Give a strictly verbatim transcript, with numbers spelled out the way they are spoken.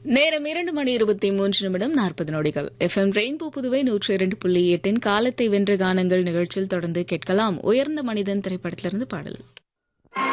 நேரம் இரண்டு மணி இருபத்தி மூன்று நிமிடம் நாற்பது நொடிகள். எஃப்எம் ரெயின்போ புதுவை நூற்றி இரண்டு புள்ளி எட்டின் காலத்தை வென்ற கானங்கள் நிகழ்ச்சியில் தொடர்ந்து கேட்கலாம். உயர்ந்த மனிதன் திரைப்படத்திலிருந்து பாடல்.